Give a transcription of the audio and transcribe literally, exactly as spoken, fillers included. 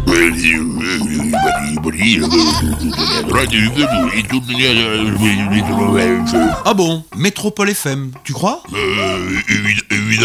Ah bon, Métropole F M, tu crois? Euh, évi- évidemment.